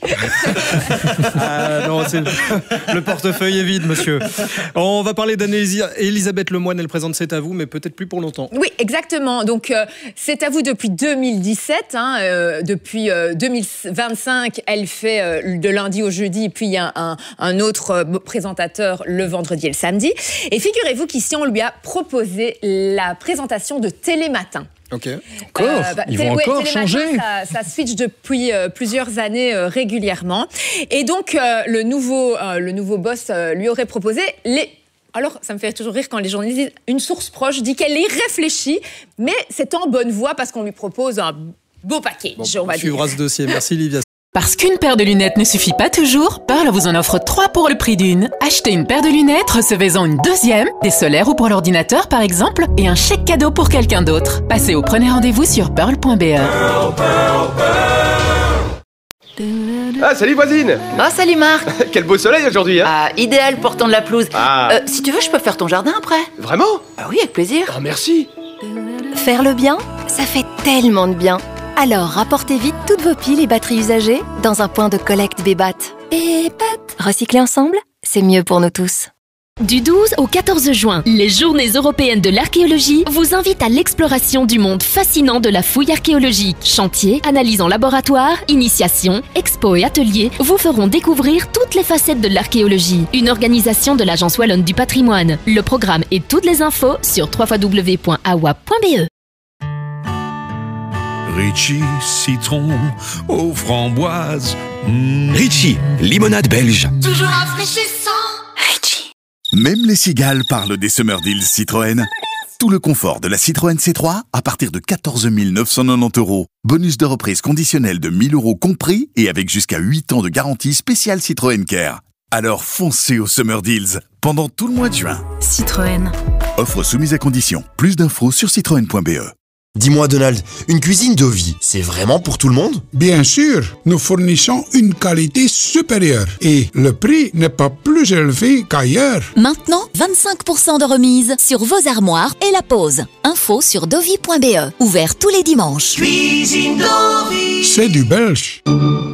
Non, le portefeuille est vide, monsieur. On va parler d'Anne-Elisabeth Lemoine. Elle présente C'est à vous, mais peut-être plus pour longtemps. Oui, exactement. Donc C'est à vous depuis 2017. Depuis 2025, elle fait de lundi au jeudi, puis il y a un autre présentateur le vendredi et le samedi. Et figurez-vous qu'ici, on lui a proposé la présentation de Télématin. Ok. Encore ils vont encore changer. Ça switch depuis plusieurs années régulièrement. Et donc, le nouveau boss lui aurait proposé Alors, ça me fait toujours rire quand les journalistes disent une source proche dit qu'elle y réfléchit, mais c'est en bonne voie parce qu'on lui propose un beau package, on va dire. Suivra ce dossier. Merci, Livia. Parce qu'une paire de lunettes ne suffit pas toujours, Pearl vous en offre 3 pour le prix d'une. Achetez une paire de lunettes, recevez-en une deuxième, des solaires ou pour l'ordinateur par exemple, et un chèque cadeau pour quelqu'un d'autre. Passez au premier rendez-vous sur pearl.be. Ah, salut voisine. Oh, salut Marc. Quel beau soleil aujourd'hui, hein. Ah, idéal pour tondre la pelouse. Si tu veux, je peux faire ton jardin après. Vraiment? Ah oui, avec plaisir. Ah, merci. Faire le bien, ça fait tellement de bien. Alors, rapportez vite toutes vos piles et batteries usagées dans un point de collecte Bébat. Bébat. Recycler ensemble, c'est mieux pour nous tous. Du 12 au 14 juin, les Journées européennes de l'archéologie vous invitent à l'exploration du monde fascinant de la fouille archéologique. Chantiers, analyses en laboratoire, initiations, expos et ateliers vous feront découvrir toutes les facettes de l'archéologie. Une organisation de l'Agence Wallonne du Patrimoine. Le programme et toutes les infos sur www.awa.be. Ritchie, citron aux framboises. Ritchie, limonade belge. Toujours rafraîchissant. Même les cigales parlent des Summer Deals Citroën. Tout le confort de la Citroën C3 à partir de 14 990 €. Bonus de reprise conditionnel de 1 000 € compris et avec jusqu'à 8 ans de garantie spéciale Citroën Care. Alors foncez aux Summer Deals pendant tout le mois de juin. Citroën. Offre soumise à condition. Plus d'infos sur citroën.be. Dis-moi Donald, une cuisine Dovi, c'est vraiment pour tout le monde? Bien sûr, nous fournissons une qualité supérieure et le prix n'est pas plus élevé qu'ailleurs. Maintenant, 25% de remise sur vos armoires et la pose. Info sur dovi.be. Ouvert tous les dimanches. Cuisine Dovi, c'est du belge.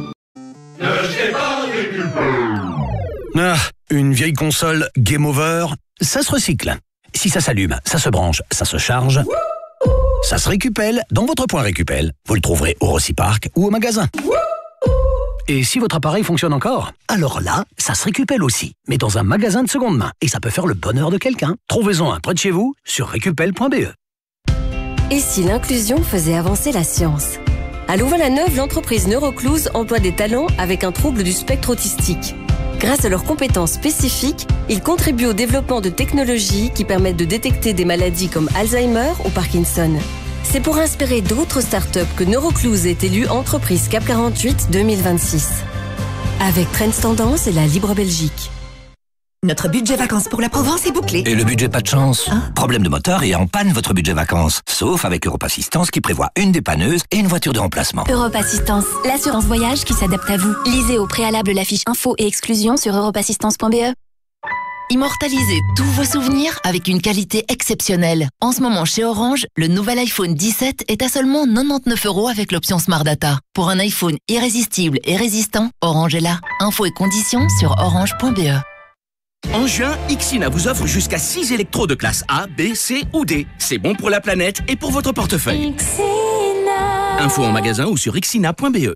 Ah, une vieille console Game Over, ça se recycle. Si ça s'allume, ça se branche, ça se charge, ça se récupelle dans votre point Récupel. Vous le trouverez au Rocipark ou au magasin. Et si votre appareil fonctionne encore, alors là, ça se récupelle aussi, mais dans un magasin de seconde main. Et ça peut faire le bonheur de quelqu'un. Trouvez-en un près de chez vous sur récupel.be. Et si l'inclusion faisait avancer la science? À Louvain-la-Neuve, l'entreprise Neurocluse emploie des talents avec un trouble du spectre autistique. Grâce à leurs compétences spécifiques, ils contribuent au développement de technologies qui permettent de détecter des maladies comme Alzheimer ou Parkinson. C'est pour inspirer d'autres startups que Neurocluse est élue entreprise CAP 48 2026. Avec Trends Tendance et la Libre Belgique. Notre budget vacances pour la Provence est bouclé. Et le budget pas de chance? Problème de moteur et en panne votre budget vacances. Sauf avec Europe Assistance qui prévoit une dépanneuse et une voiture de remplacement. Europe Assistance, l'assurance voyage qui s'adapte à vous. Lisez au préalable la fiche info et exclusion sur europeassistance.be. Immortalisez tous vos souvenirs avec une qualité exceptionnelle. En ce moment chez Orange, le nouvel iPhone 17 est à seulement 99 € avec l'option Smart Data. Pour un iPhone irrésistible et résistant, Orange est là. Infos et conditions sur orange.be. En juin, Ixina vous offre jusqu'à 6 électros de classe A, B, C ou D. C'est bon pour la planète et pour votre portefeuille. Info en magasin ou sur ixina.be.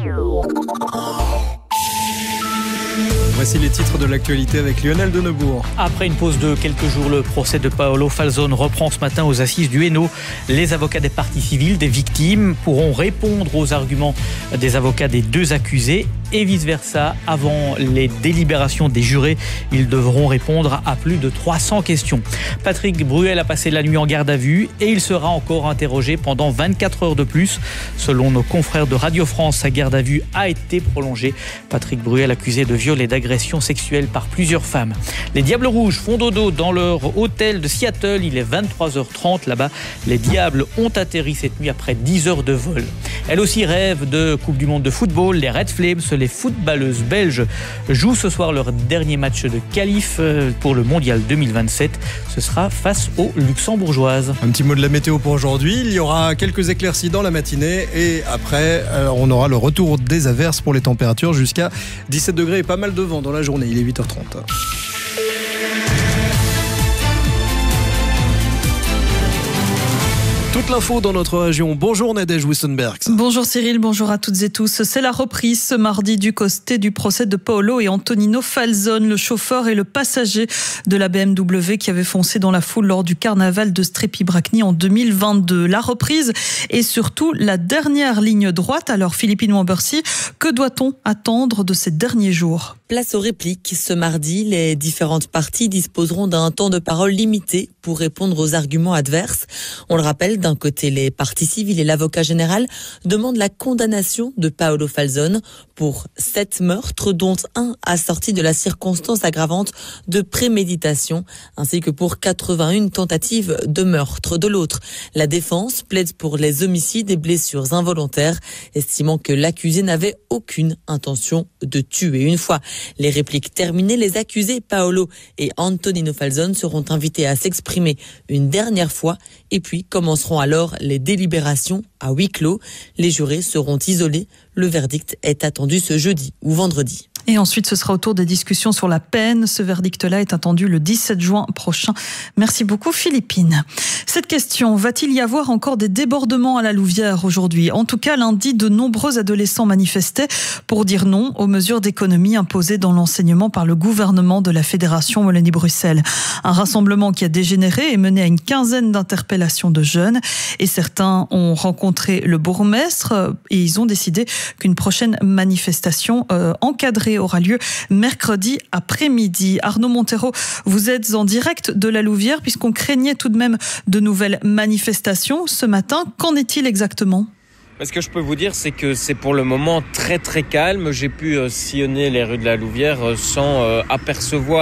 Voici les titres de l'actualité avec Lionel Denebourg. Après une pause de quelques jours, le procès de Paolo Falzone reprend ce matin aux assises du Hainaut. Les avocats des parties civiles, des victimes, pourront répondre aux arguments des avocats des deux accusés et vice-versa. Avant les délibérations des jurés, ils devront répondre à plus de 300 questions. Patrick Bruel a passé la nuit en garde à vue et il sera encore interrogé pendant 24 heures de plus. Selon nos confrères de Radio France, sa garde à vue a été prolongée. Patrick Bruel accusé de viol et d'agression sexuelle par plusieurs femmes. Les Diables Rouges font dodo dans leur hôtel de Seattle. Il est 23h30 là-bas. Les Diables ont atterri cette nuit après 10 heures de vol. Elle aussi rêve de Coupe du Monde de football. Les Red Flames, les footballeuses belges, jouent ce soir leur dernier match de qualif pour le Mondial 2027. Ce sera face aux Luxembourgeoises. Un petit mot de la météo pour aujourd'hui. Il y aura quelques éclaircies dans la matinée et après, on aura le retour des averses pour les températures jusqu'à 17 degrés et pas mal de vent dans la journée. Il est 8h30. Toute l'info dans notre région. Bonjour Nadège Wissenberg. Bonjour Cyril, bonjour à toutes et tous. C'est la reprise ce mardi du côté du procès de Paolo et Antonino Falzone, le chauffeur et le passager de la BMW qui avait foncé dans la foule lors du carnaval de Strépy-Bracny en 2022. La reprise est surtout la dernière ligne droite. Alors Philippine Wambercy, que doit-on attendre de ces derniers jours ? Place aux répliques. Ce mardi, les différentes parties disposeront d'un temps de parole limité pour répondre aux arguments adverses. On le rappelle, d'un côté, les parties civiles et l'avocat général demandent la condamnation de Paolo Falzone pour 7 meurtres, dont un assorti de la circonstance aggravante de préméditation, ainsi que pour 81 tentatives de meurtre. De l'autre, la défense plaide pour les homicides et blessures involontaires, estimant que l'accusé n'avait aucune intention de tuer. Une fois les répliques terminées, les accusés Paolo et Antonino Falzone seront invités à s'exprimer une dernière fois et puis commenceront alors les délibérations à huis clos. Les jurés seront isolés. Le verdict est attendu ce jeudi ou vendredi. Et ensuite, ce sera au tour des discussions sur la peine. Ce verdict-là est attendu le 17 juin prochain. Merci beaucoup, Philippine. Cette question, va-t-il y avoir encore des débordements à la Louvière aujourd'hui ? En tout cas, lundi, de nombreux adolescents manifestaient pour dire non aux mesures d'économie imposées dans l'enseignement par le gouvernement de la Fédération Wallonie-Bruxelles. Un rassemblement qui a dégénéré et mené à une quinzaine d'interpellations de jeunes. Et certains ont rencontré le bourgmestre et ils ont décidé qu'une prochaine manifestation encadrée aura lieu mercredi après-midi. Arnaud Montero, vous êtes en direct de la Louvière puisqu'on craignait tout de même de nouvelles manifestations ce matin. Qu'en est-il exactement ? Ce que je peux vous dire, c'est que c'est pour le moment très très calme. J'ai pu sillonner les rues de la Louvière sans apercevoir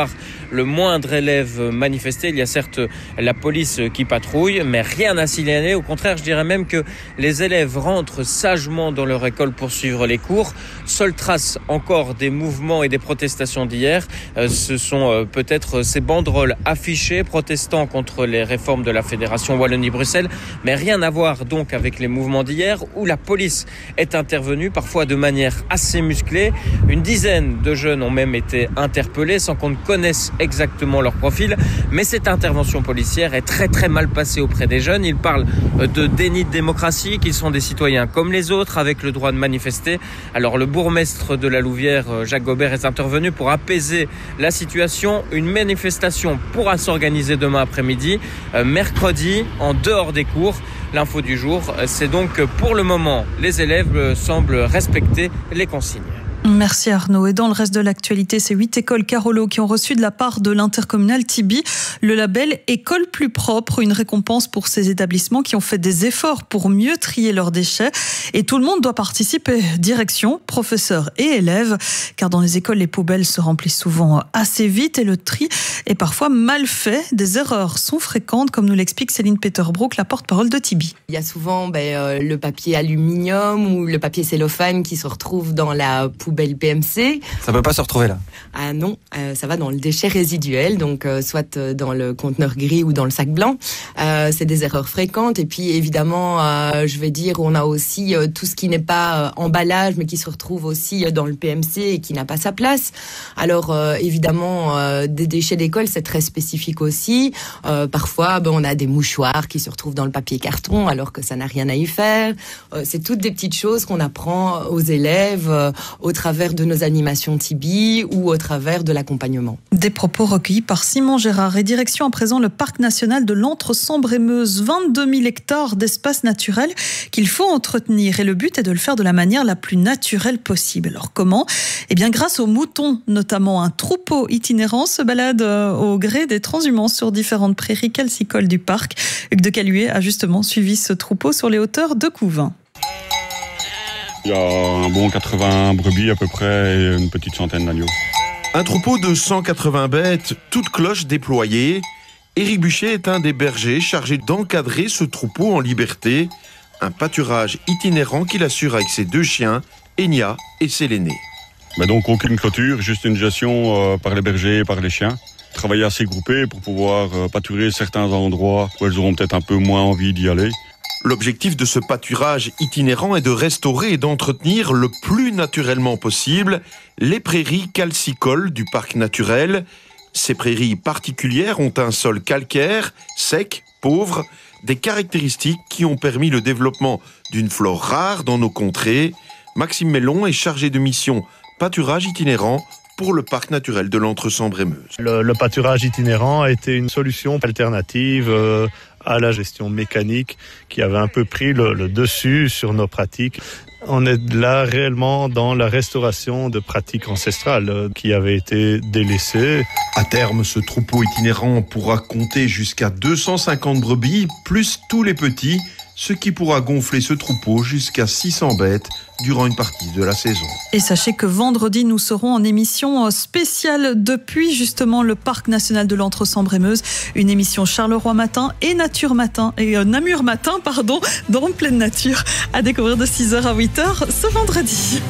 le moindre élève manifester. Il y a certes la police qui patrouille, mais rien à signaler. Au contraire, je dirais même que les élèves rentrent sagement dans leur école pour suivre les cours. Seule trace encore des mouvements et des protestations d'hier, ce sont peut-être ces banderoles affichées protestant contre les réformes de la Fédération Wallonie-Bruxelles, mais rien à voir donc avec les mouvements d'hier où la police est intervenue, parfois de manière assez musclée. Une dizaine de jeunes ont même été interpellés sans qu'on ne connaisse exactement leur profil, mais cette intervention policière est très très mal passée auprès des jeunes. Ils parlent de déni de démocratie, qu'ils sont des citoyens comme les autres avec le droit de manifester. Alors le bourgmestre de la Louvière, Jacques Gobert, est intervenu pour apaiser la situation. Une manifestation pourra s'organiser demain après-midi, mercredi, en dehors des cours. L'info du jour, c'est donc pour le moment, les élèves semblent respecter les consignes. Merci Arnaud. Et dans le reste de l'actualité, c'est 8 écoles Carolo qui ont reçu de la part de l'intercommunal Tibi le label École plus propre, une récompense pour ces établissements qui ont fait des efforts pour mieux trier leurs déchets. Et tout le monde doit participer, direction, professeurs et élèves, car dans les écoles, les poubelles se remplissent souvent assez vite et le tri est parfois mal fait. Des erreurs sont fréquentes, comme nous l'explique Céline Peterbrook, la porte-parole de Tibi. Il y a souvent le papier aluminium ou le papier cellophane qui se retrouve dans la poubelle PMC. Ça peut pas se retrouver là? Ah non, ça va dans le déchet résiduel, donc soit dans le conteneur gris ou dans le sac blanc. C'est des erreurs fréquentes. Et puis évidemment, je vais dire, on a aussi tout ce qui n'est pas emballage, mais qui se retrouve aussi dans le PMC et qui n'a pas sa place. Alors évidemment, des déchets d'école, c'est très spécifique aussi. Parfois, on a des mouchoirs qui se retrouvent dans le papier carton, alors que ça n'a rien à y faire. C'est toutes des petites choses qu'on apprend aux élèves au travers de nos animations Tibi ou au travers de l'accompagnement. Des propos recueillis par Simon Gérard. Et direction à présent le parc national de l'Entre-Sambre-et-Meuse. 22 000 hectares d'espace naturel qu'il faut entretenir. Et le but est de le faire de la manière la plus naturelle possible. Alors comment ? Eh bien grâce aux moutons, notamment. Un troupeau itinérant se balade au gré des transhumances sur différentes prairies calcicoles du parc. Hugues de Caluet a justement suivi ce troupeau sur les hauteurs de Couvin. Il y a un bon 80 brebis à peu près et une petite centaine d'agneaux. Un troupeau de 180 bêtes, toutes cloches déployées. Éric Buchet est un des bergers chargés d'encadrer ce troupeau en liberté. Un pâturage itinérant qu'il assure avec ses 2 chiens, Enya et Séléné. Mais donc aucune clôture, juste une gestion par les bergers et par les chiens. Travailler assez groupé pour pouvoir pâturer certains endroits où elles auront peut-être un peu moins envie d'y aller. L'objectif de ce pâturage itinérant est de restaurer et d'entretenir le plus naturellement possible les prairies calcicoles du parc naturel. Ces prairies particulières ont un sol calcaire, sec, pauvre, des caractéristiques qui ont permis le développement d'une flore rare dans nos contrées. Maxime Mellon est chargé de mission pâturage itinérant pour le parc naturel de l'Entre-Sambre-et-Meuse. Le pâturage itinérant a été une solution alternative à la gestion mécanique qui avait un peu pris le dessus sur nos pratiques. On est là réellement dans la restauration de pratiques ancestrales qui avaient été délaissées. À terme, ce troupeau itinérant pourra compter jusqu'à 250 brebis, plus tous les petits, ce qui pourra gonfler ce troupeau jusqu'à 600 bêtes durant une partie de la saison. Et sachez que vendredi, nous serons en émission spéciale depuis justement le Parc National de l'Entre-Sambre-et-Meuse. Une émission Charleroi Matin et Nature Matin, et Namur Matin, dans Pleine Nature, à découvrir de 6h à 8h ce vendredi.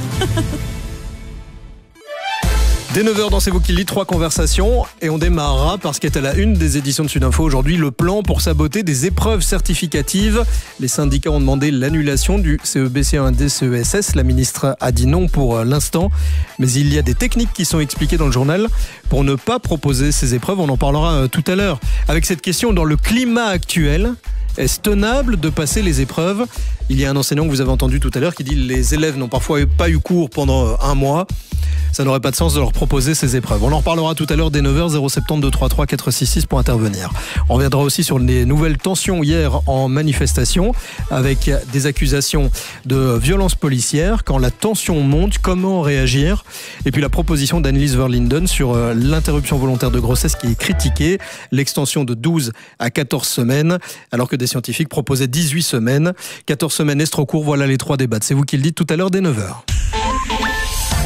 Dès 9h dans C'est vous qui le dites, 3 conversations et on démarrera par ce qui est à la une des éditions de Sudinfo aujourd'hui, le plan pour saboter des épreuves certificatives. Les syndicats ont demandé l'annulation du CEBC1 DCESS. La ministre a dit non pour l'instant, mais il y a des techniques qui sont expliquées dans le journal pour ne pas proposer ces épreuves. On en parlera tout à l'heure. Avec cette question, dans le climat actuel, est-ce tenable de passer les épreuves ? Il y a un enseignant que vous avez entendu tout à l'heure qui dit que les élèves n'ont parfois pas eu cours pendant un mois. Ça n'aurait pas de sens de leur proposer ces épreuves. On en reparlera tout à l'heure dès 9h, 070 233 466 pour intervenir. On reviendra aussi sur les nouvelles tensions hier en manifestation avec des accusations de violences policières. Quand la tension monte, comment réagir ? Et puis la proposition d'Annelies Verlinden sur l'interruption volontaire de grossesse qui est critiquée, l'extension de 12 à 14 semaines, alors que des scientifiques proposaient 18 semaines. 14 semaines, est-ce trop court ? Voilà les 3 débats. C'est vous qui le dites tout à l'heure dès 9h.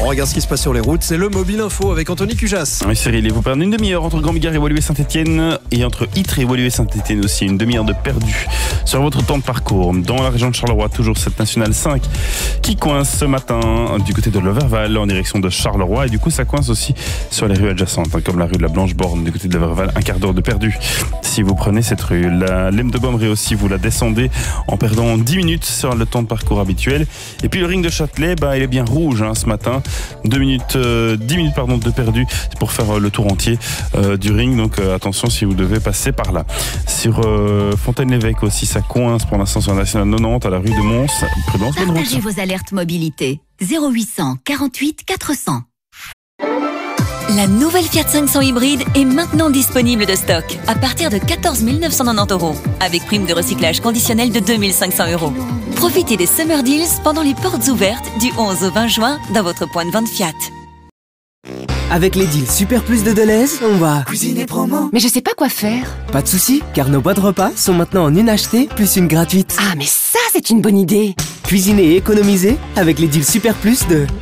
On regarde ce qui se passe sur les routes. C'est le Mobile Info avec Anthony Cujas. Oui, Cyril, et vous perdez une demi-heure entre Grand-Bigard et Woluwe-Saint-Etienne et entre Ytre et Woluwe-Saint-Etienne aussi. Une demi-heure de perdu sur votre temps de parcours. Dans la région de Charleroi, toujours cette nationale 5 qui coince ce matin du côté de Loverval en direction de Charleroi. Et du coup, ça coince aussi sur les rues adjacentes, comme la rue de la Blanche-Borne du côté de Loverval. Un quart d'heure de perdu si vous prenez cette rue. La Lemme de Bomberé aussi, vous la descendez en perdant 10 minutes sur le temps de parcours habituel. Et puis le ring de Châtelet, il est bien rouge ce matin. 10 minutes de perdu pour faire le tour entier du ring. Donc attention si vous devez passer par là. Sur Fontaine-l'Évêque aussi, ça coince pour l'instant sur la nationale 90 à la rue de Mons. Prudence, bonne route. Partagez vos alertes mobilité. 0800 48 400. La nouvelle Fiat 500 hybride est maintenant disponible de stock à partir de 14 990 €, avec prime de recyclage conditionnelle de 2 500 €. Profitez des Summer Deals pendant les portes ouvertes du 11 au 20 juin dans votre point de vente Fiat. Avec les deals Super Plus de Deleuze, on va cuisiner promo. Mais je sais pas quoi faire. Pas de soucis, car nos boîtes repas sont maintenant en une achetée plus une gratuite. Ah mais ça c'est une bonne idée. Cuisiner et économiser avec les deals Super Plus de